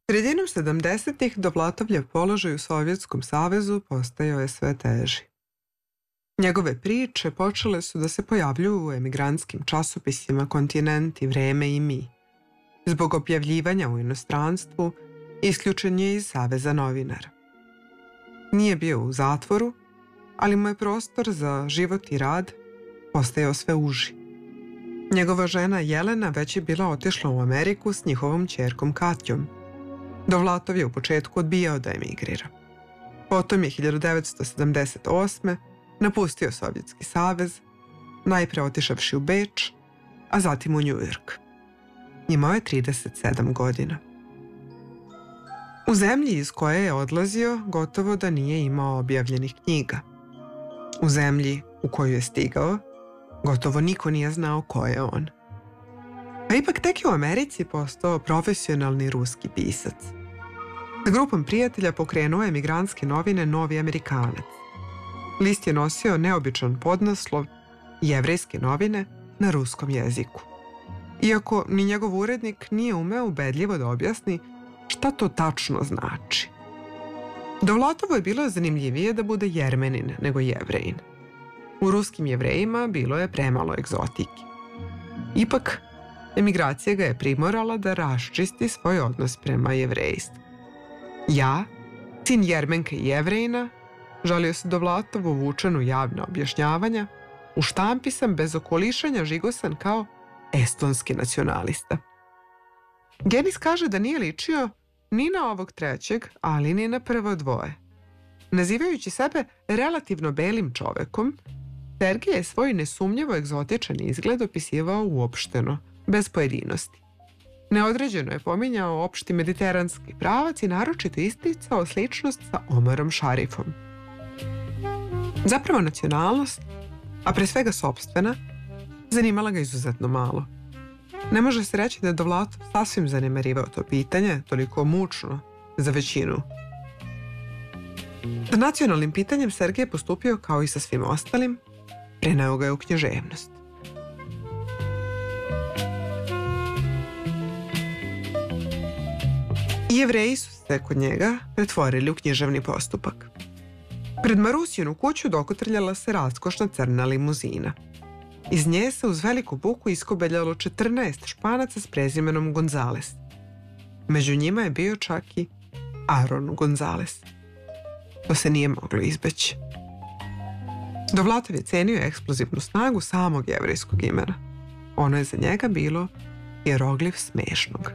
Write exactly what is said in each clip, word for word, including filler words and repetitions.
Sredinom sedamdesetih Dovlatovljev položaj u Sovjetskom savezu postajao je sve teži. Njegove priče počele su da se pojavljuju u emigrantskim časopisima Kontinent i Vreme i Mi. Zbog objavljivanja u inostranstvu isključen je iz Saveza novinara. Nije bio u zatvoru, ali mu je prostor za život i rad postajao sve uži. Njegova žena Jelena već je bila otišla u Ameriku s njihovom ćerkom Katjom. Dovlatov je u početku odbijao da emigrira. Potom je hiljadu devetsto sedamdeset osme napustio Sovjetski savez, najpre otišavši u Beč, a zatim u Njujork. Imao je trideset sedam godina. U zemlji iz koje je odlazio gotovo da nije imao objavljenih knjiga. U zemlji u koju je stigao gotovo niko nije znao ko je on. A ipak tek je u Americi postao profesionalni ruski pisac. Sa grupom prijatelja pokrenuo je emigrantske novine Novi Amerikanac. List je nosio neobičan podnaslov Jevrejske novine na ruskom jeziku. Iako ni njegov urednik nije umeo ubedljivo da objasni šta to tačno znači. Dovlatovu je bilo zanimljivije da bude Jermenin nego Jevrejin. U ruskim Jevrejima bilo je premalo egzotike. Ipak, emigracija ga je primorala da raščisti svoj odnos prema jevrejstvu. Ja, sin Jermenka i Jevrejina, žalio se Dovlatov uvučen u javna objašnjavanja, u štampi sam bez okolišanja žigosan kao estonski nacionalista. Genis kaže da nije ličio ni na ovog trećeg, ali ni na prvo dvoje. Nazivajući sebe relativno belim čovekom, Sergej je svoj nesumnjivo egzotičan izgled opisivao uopšteno, bez pojedinosti. Neodređeno je pominjao opšti mediteranski pravac i naročito isticao sličnost sa Omarom Šarifom. Zapravo nacionalnost, a pre svega sopstvena, zanimala ga izuzetno malo. Ne može se reći da je Dovlatov sasvim zanemarivao to pitanje, toliko mučno za većinu. Sa nacionalnim pitanjem Sergej je postupio kao i sa svim ostalim, preneo ga je u književnost. I Jevreji su se kod njega pretvorili u književni postupak. Pred Marusinu kuću dokotrljala se raskošna crna limuzina. Iz nje se uz veliku buku iskobeljalo četrnaest španaca s prezimenom Gonzales. Među njima je bio čak i Aaron Gonzales. To se nije moglo izbeći. Dovlatov je cenio eksplozivnu snagu samog jevrejskog imena. Ono je za njega bilo hieroglif smešnog.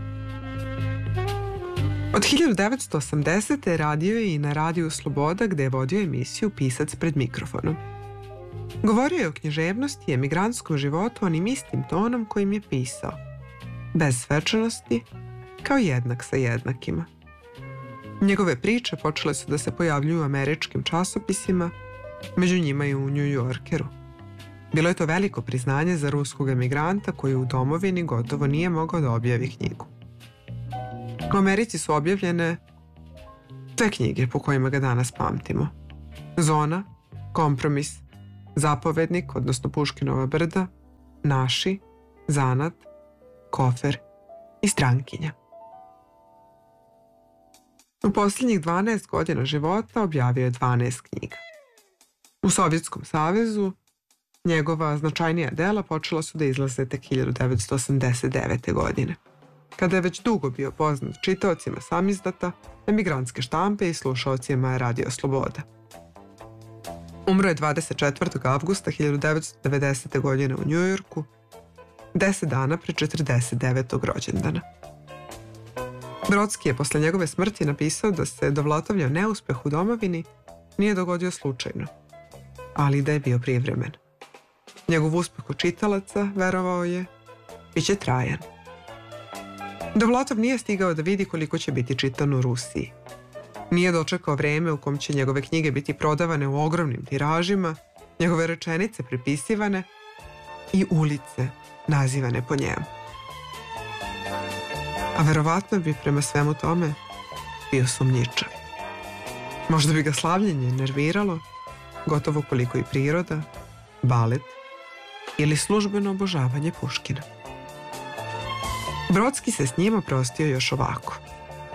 Od hiljadu devetsto osamdesete. radio je i na Radiju Sloboda gde je vodio emisiju Pisac pred mikrofonom. Govorio je o književnosti i emigrantskom životu onim istim tonom kojim je pisao. Bez svečanosti, kao jednak sa jednakima. Njegove priče počele su da se pojavljuju u američkim časopisima, među njima i u New Yorkeru. Bilo je to veliko priznanje za ruskog emigranta koji u domovini gotovo nije mogao da objavi knjigu. U Americi su objavljene sve knjige po kojima ga danas pamtimo. Zona, Kompromis, Zapovednik, odnosno Puškinova brda, Naši, Zanat, Kofer i Strankinja. U posljednjih dvanaest godina života objavio je dvanaest knjiga. U Sovjetskom savezu njegova značajnija dela počela su da izlaze tek hiljadu devetsto osamdeset devete. godine. Kada je već dugo bio poznat čitaocima samizdata, emigrantske štampe i slušaocima Radio Sloboda. Umro je dvadeset četvrtog avgusta hiljadu devetsto devedesete. godine u Njujorku, deset dana pre četrdeset devetog rođendana. Brodski je posle njegove smrti napisao da se Dovlatovljev neuspeh u domovini nije dogodio slučajno, ali da je bio privremen. Njegov uspeh kod čitalaca, verovao je, bit će trajan. Dovlatov nije stigao da vidi koliko će biti čitano u Rusiji. Nije dočekao vreme u kom će njegove knjige biti prodavane u ogromnim tiražima, njegove rečenice prepisivane i ulice nazivane po njemu. A verovatno bi prema svemu tome bio sumnjičav. Možda bi ga slavljenje nerviralo, gotovo koliko i priroda, balet ili službeno obožavanje Puškina. Brodski se s njima prostio još ovako.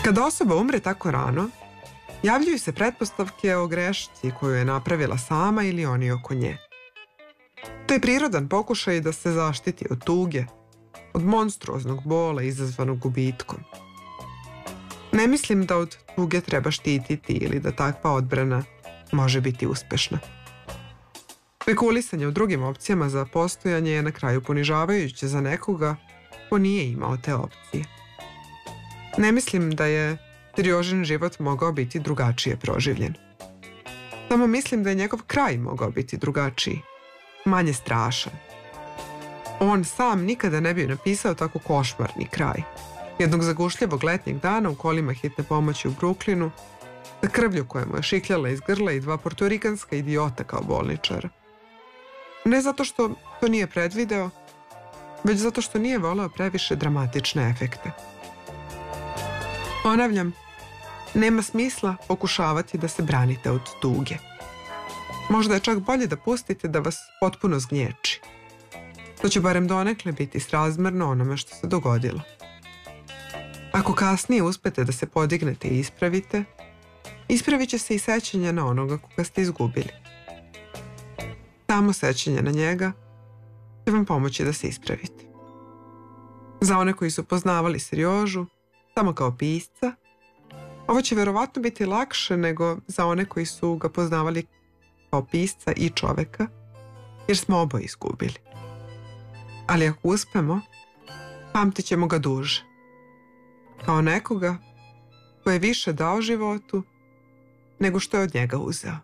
Kada osoba umre tako rano, javljaju se pretpostavke o grešci koju je napravila sama ili oni oko nje. To je prirodan pokušaj da se zaštiti od tuge, od monstruoznog bola izazvanog gubitkom. Ne mislim da od tuge treba štititi ili da takva odbrana može biti uspešna. Spekulisanje u drugim opcijama za postojanje je na kraju ponižavajuće za nekoga ko nije imao te opcije. Ne mislim da je Seriožin život mogao biti drugačije proživljen. Samo mislim da je njegov kraj mogao biti drugačiji, manje strašan. On sam nikada ne bi napisao tako košmarni kraj. Jednog zagušljivog letnjeg dana u kolima hitne pomoći u Brooklynu, sa krvlju koja mu je šikljala iz grla i dva portorikanska idiota kao bolničara. Ne zato što to nije predvideo, već zato što nije voleo previše dramatične efekte. Ponavljam, nema smisla pokušavati da se branite od tuge. Možda je čak bolje da pustite da vas potpuno zgnječi. To će barem donekle biti srazmerno onome što se dogodilo. Ako kasnije uspete da se podignete i ispravite, ispravit će se i sećanje na onoga koga ste izgubili. Samo sećanje na njega će vam pomoći da se ispravite. Za one koji su poznavali Seriožu samo kao pisca, ovo će verovatno biti lakše nego za one koji su ga poznavali kao pisca i čoveka, jer smo oboje izgubili. Ali ako uspemo, pamtit ćemo ga duže. Kao nekoga ko je više dao životu nego što je od njega uzeo.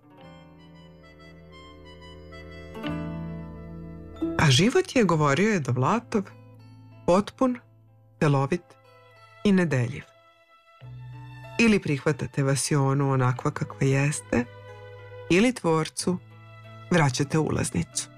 A život je, govorio je Dovlatov, potpun, celovit i nedeljiv. Ili prihvatate vasionu onakva kakva jeste, ili tvorcu vraćate ulaznicu.